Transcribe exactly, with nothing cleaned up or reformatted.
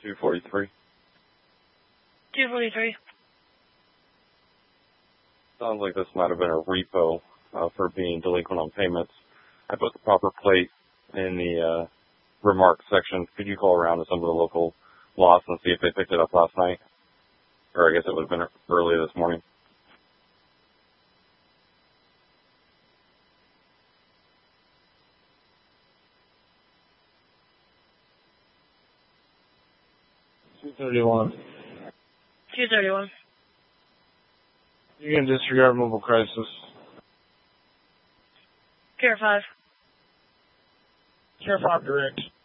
two forty-three. two forty-three. Sounds like this might have been a repo uh, for being delinquent on payments. I put the proper plate in the uh, remarks section. Could you call around to some of the local lots and see if they picked it up last night? Or I guess it would have been early this morning. two thirty-one. two thirty-one. You can disregard mobile crisis. Care five. Care five direct.